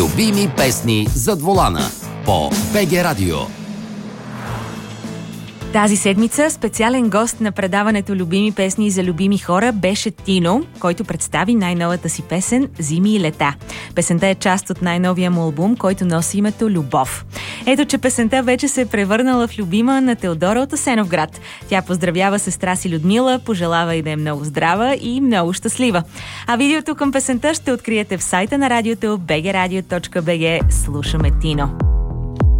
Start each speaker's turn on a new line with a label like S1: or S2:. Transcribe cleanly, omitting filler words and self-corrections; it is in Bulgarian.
S1: Любими песни зад волана по БГ Радио.
S2: Тази седмица специален гост на предаването Любими песни за любими хора беше Тино, който представи най-новата си песен «Зими и лета». Песента е част от най-новия му албум, който носи името «Любов». Ето, че песента вече се е превърнала в любима на Теодора от Асеновград. Тя поздравява сестра си Людмила, пожелава и да е много здрава и много щастлива. А видеото към песента ще откриете в сайта на радиото bgradio.bg. Слушаме Тино.